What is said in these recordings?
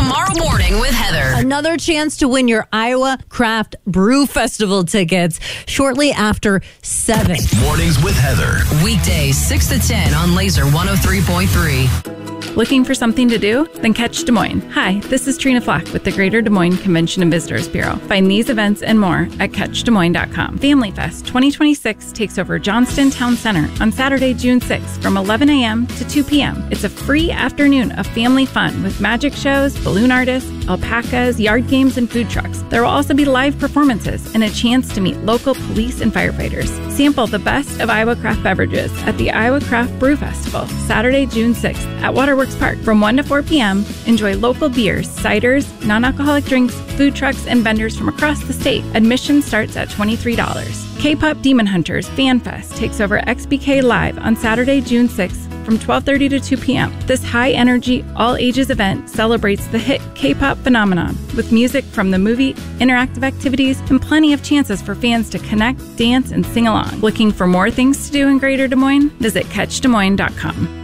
tomorrow morning with Heather. Another chance to win your Iowa Craft Brew Festival tickets shortly after 7. Mornings with Heather. Weekdays 6 to 10 on Laser 103.3. Looking for something to do? Then catch Des Moines. Hi, this is Trina Flack with the Greater Des Moines Convention and Visitors Bureau. Find these events and more at CatchDesMoines.com. Family Fest 2026 takes over Johnston Town Center on Saturday, June 6th from 11 a.m. to 2 p.m. It's a free afternoon of family fun with magic shows, balloon artists, alpacas, yard games, and food trucks. There will also be live performances and a chance to meet local police and firefighters. Sample the best of Iowa craft beverages at the Iowa Craft Brew Festival, Saturday, June 6th at Waterworks Park from 1 to 4 p.m. Enjoy local beers, ciders, non-alcoholic drinks, food trucks, and vendors from across the state. Admission starts at $23. K-Pop Demon Hunters Fan Fest takes over XBK Live on Saturday, June 6th from 12:30 to 2 p.m. This high-energy, all-ages event celebrates the hit K-pop phenomenon with music from the movie, interactive activities, and plenty of chances for fans to connect, dance, and sing along. Looking for more things to do in Greater Des Moines? Visit CatchDesMoines.com.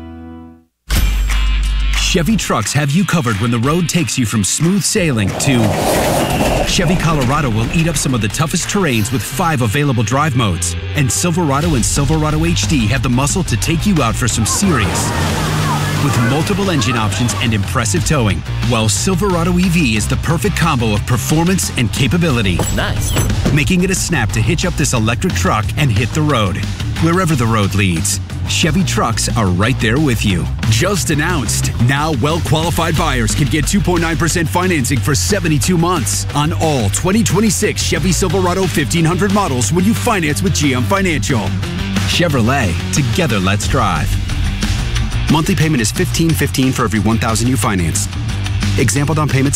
Chevy trucks have you covered when the road takes you from smooth sailing to... Chevy Colorado will eat up some of the toughest terrains with 5 available drive modes. And Silverado and Silverado HD have the muscle to take you out for some serious. With multiple engine options and impressive towing, while Silverado EV is the perfect combo of performance and capability. Nice. Making it a snap to hitch up this electric truck and hit the road. Wherever the road leads, Chevy trucks are right there with you. Just announced. Now well-qualified buyers can get 2.9% financing for 72 months on all 2026 Chevy Silverado 1500 models when you finance with GM Financial. Chevrolet, together let's drive. Monthly payment is $1,515 for every $1,000 you finance. Example down payment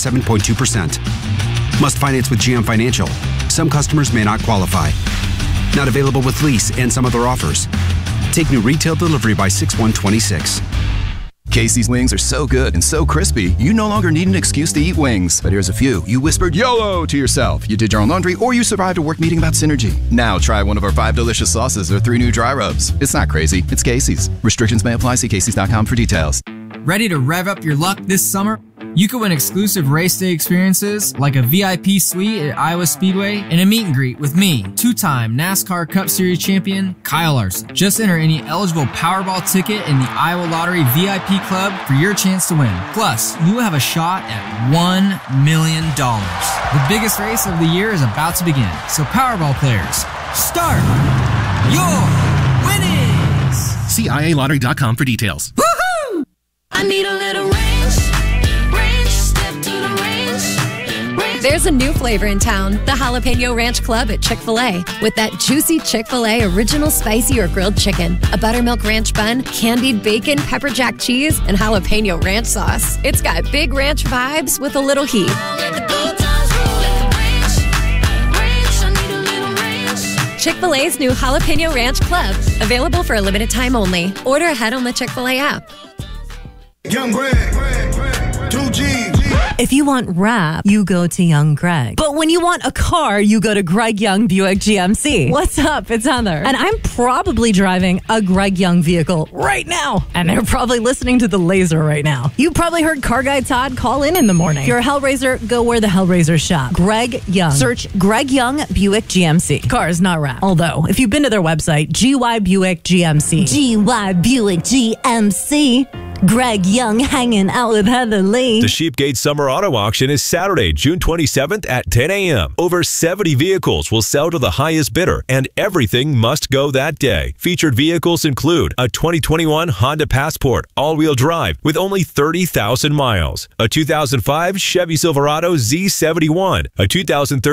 7.2%. Must finance with GM Financial. Some customers may not qualify. Not available with lease and some other offers. Take new retail delivery by 6/1/26. Casey's wings are so good and so crispy, you no longer need an excuse to eat wings. But here's a few. You whispered YOLO to yourself. You did your own laundry, or you survived a work meeting about synergy. Now try one of our 5 delicious sauces or 3 new dry rubs. It's not crazy. It's Casey's. Restrictions may apply. See Casey's.com for details. Ready to rev up your luck this summer? You can win exclusive race day experiences like a VIP suite at Iowa Speedway and a meet and greet with me, 2-time NASCAR Cup Series champion Kyle Larson. Just enter any eligible Powerball ticket in the Iowa Lottery VIP Club for your chance to win. Plus, you will have a shot at $1 million. The biggest race of the year is about to begin. So Powerball players, start your winnings! See IALottery.com for details. Woohoo! I need a little range. Step to the range. There's a new flavor in town, the Jalapeno Ranch Club at Chick-fil-A. With that juicy Chick-fil-A original spicy or grilled chicken, a buttermilk ranch bun, candied bacon, pepper jack cheese, and jalapeno ranch sauce. It's got big ranch vibes with a little heat. Chick-fil-A's new Jalapeno Ranch Club, available for a limited time only. Order ahead on the Chick-fil-A app. Young Greg, 2G. If you want rap, you go to Young Greg. But when you want a car, you go to Greg Young Buick GMC. What's up? It's Heather. And I'm probably driving a Greg Young vehicle right now. And they're probably listening to the Laser right now. You probably heard Car Guy Todd call in the morning. If you're a Hellraiser, go where the Hellraisers shop. Greg Young. Search Greg Young Buick GMC. Cars, not rap. Although, if you've been to their website, GY Buick GMC. GY Buick GMC. Greg Young hanging out with Heather Lee. The Sheepgate Summer Auto Auction is Saturday, June 27th at 10 a.m. Over 70 vehicles will sell to the highest bidder, and everything must go that day. Featured vehicles include a 2021 Honda Passport all-wheel drive with only 30,000 miles, a 2005 Chevy Silverado Z71, a 2013